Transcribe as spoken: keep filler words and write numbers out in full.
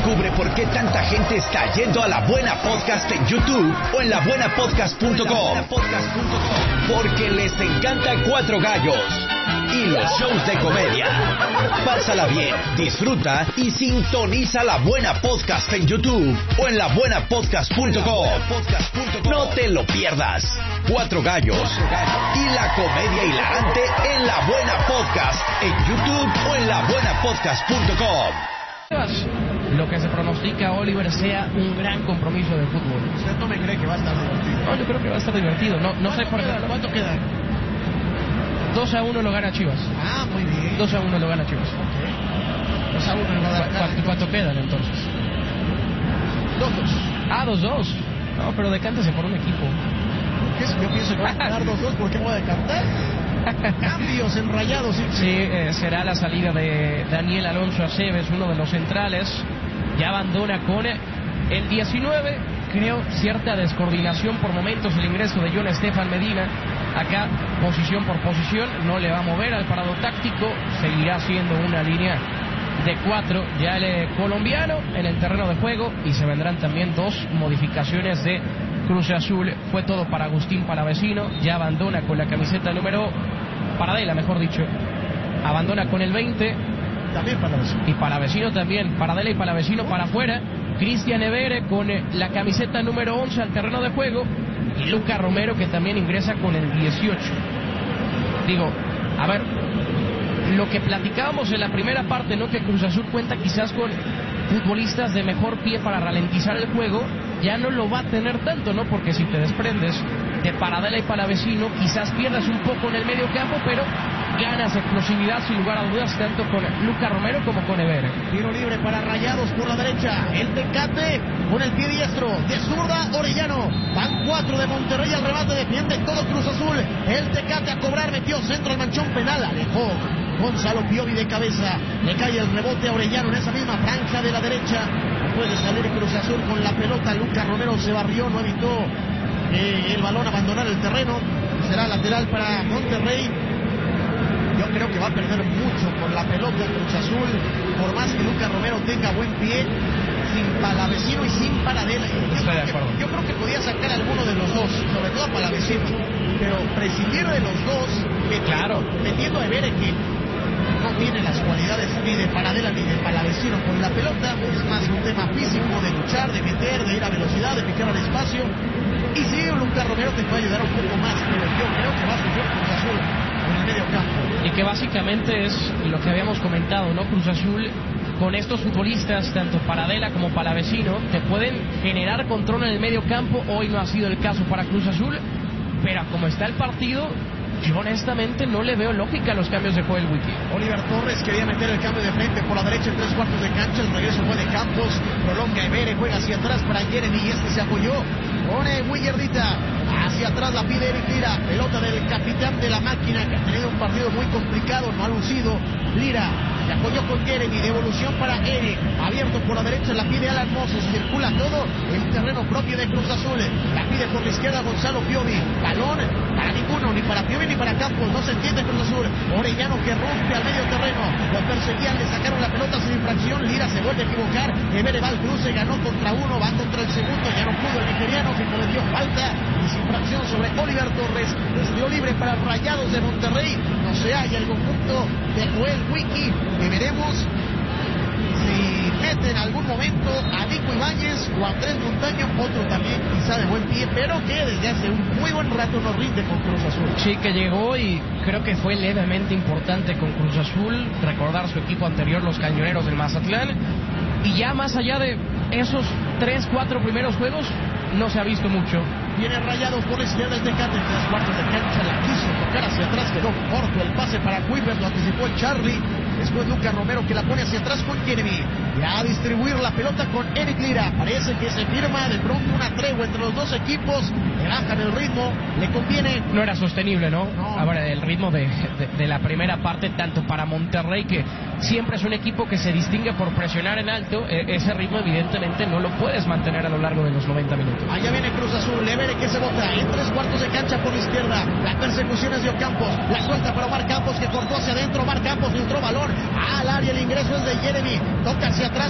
Descubre por qué tanta gente está yendo a La Buena Podcast en YouTube o en la buena podcast punto com. Porque les encanta Cuatro Gallos y los shows de comedia. Pásala bien, disfruta y sintoniza La Buena Podcast en YouTube o en la buena podcast punto com. No te lo pierdas. Cuatro Gallos y la comedia hilarante en La Buena Podcast en YouTube o en la buena podcast punto com. Lo que se pronostica, Oliver, sea un gran compromiso de fútbol. ¿Usted no me cree que va a estar divertido? No, yo creo que va a estar divertido. No, no sé por queda, ¿Cuánto queda? dos a uno lo gana Chivas. Ah, muy bien. dos a uno lo gana Chivas. Ok. dos a uno le va a dar cara. ¿Cuánto, ¿Cuánto quedan entonces? dos dos. Ah, dos dos. No, pero decántese por un equipo. ¿Qué es? Yo pienso que va a quedar dos dos. ¿Por qué me voy a decantar? Cambios en Rayados. Sí, sí eh, será la salida de Daniel Alonso Aceves, uno de los centrales. Ya abandona con el diecinueve. Creo cierta descoordinación por momentos el ingreso de John Estefan Medina. Acá, posición por posición, no le va a mover al parado táctico. Seguirá siendo una línea de cuatro. Ya el eh, colombiano en el terreno de juego. Y se vendrán también dos modificaciones de Cruz Azul. Fue todo para Agustín Palavecino. Ya abandona con la camiseta número... Paradela, mejor dicho. Abandona con el veinte. También Palavecino. Y Palavecino también. Paradela y Palavecino para afuera. Cristian Evere con la camiseta número once al terreno de juego. Y Luca Romero, que también ingresa con el dieciocho. Digo, a ver, lo que platicábamos en la primera parte, ¿no? Que Cruz Azul cuenta quizás con futbolistas de mejor pie para ralentizar el juego. Ya no lo va a tener tanto, ¿no? Porque si te desprendes de Paradela y Palavecino, quizás pierdas un poco en el medio campo, pero ganas explosividad sin lugar a dudas, tanto con Luca Romero como con Evere. Tiro libre para Rayados por la derecha. El Tecate con el pie diestro. De zurda, Orellano. Van cuatro de Monterrey al remate. Defiende todo Cruz Azul. El Tecate a cobrar. Metió centro al manchón penal. Alejó Gonzalo Piovi de cabeza. Le cae el rebote a Orellano en esa misma franja de la derecha. Puede salir Cruz Azul con la pelota. Luca Romero se barrió. No evitó eh, el balón abandonar el terreno. Será lateral para Monterrey. Yo creo que va a perder mucho con la pelota Cruz Azul, por más que Luca Romero tenga buen pie, sin Palavecino y sin Paradela. Yo, Estoy de acuerdo. Que, yo creo que podía sacar a alguno de los dos, sobre todo a Palavecino, pero prescindir de los dos, metiendo, claro. metiendo a Evere, que no tiene las cualidades ni de Paradela ni de Palavecino con la pelota, es más un tema físico, de luchar, de meter, de ir a velocidad, de picar al espacio. Y sí, Luca Romero te puede ayudar un poco más, pero yo creo que va a sufrir Cruz Azul en el medio campo. Y que básicamente es lo que habíamos comentado, ¿no? Cruz Azul, con estos futbolistas, tanto Paradela como Palavecino, te pueden generar control en el medio campo. Hoy no ha sido el caso para Cruz Azul, pero como está el partido, yo honestamente no le veo lógica a los cambios de Joel Wiki. Oliver Torres quería meter el cambio de frente por la derecha en tres cuartos de cancha. El regreso fue de Campos. Prolonga Evere, juega hacia atrás para Jeremy y este se apoyó. Pone Willardita. Hacia atrás la pide Eric Lira. Pelota del capitán de la máquina, que ha tenido un partido muy complicado, no ha lucido. Lira se apoyó con Jeremy. Devolución para Eric. Abierto por la derecha, la pide Alan Moses. Circula todo el terreno propio de Cruz Azul. La pide por la izquierda Gonzalo Piovi. Balón para ninguno, ni para Piovi ni para Campos. No se entiende Cruz Azul. Orellano que rompe al medio terreno. Lo perseguían, le sacaron la pelota sin infracción. Lira se vuelve a equivocar. Evere va al cruce, ganó contra uno, va contra el segundo. Ya no pudo el nigeriano, que cometió falta y sin infracción sobre Oliver Torres. Desvío libre para Rayados de Monterrey. No se halla el conjunto de Joel Wiki. Y veremos si mete en algún momento a Nico Ibáñez o a Andrés Montaño, otro también quizá de buen pie, pero que desde hace un muy buen rato no rinde con Cruz Azul. Sí, que llegó y creo que fue levemente importante con Cruz Azul, recordar su equipo anterior, los Cañoneros del Mazatlán, y ya más allá de esos tres, cuatro primeros juegos, no se ha visto mucho. Viene Rayados por la izquierda el Tecate, en tres cuartos de cancha, la quiso tocar hacia atrás, quedó corto el pase para Kuiper, lo anticipó el Charlie. Después Luca Romero que la pone hacia atrás con Jeremy. Ya a distribuir la pelota con Eric Lira. Parece que se firma de pronto una tregua entre los dos equipos. Le bajan el ritmo, le conviene. No era sostenible, ¿no? no. Ahora, el ritmo de, de, de la primera parte, tanto para Monterrey, que siempre es un equipo que se distingue por presionar en alto, eh, ese ritmo evidentemente no lo puedes mantener a lo largo de los noventa minutos. Allá viene Cruz Azul, Evere que se bota en tres cuartos de cancha por la izquierda. La persecución es de Ocampos, la suelta para Omar Campos que cortó hacia adentro. Omar Campos filtró balón al área, el ingreso es de Jeremy, toca hacia atrás.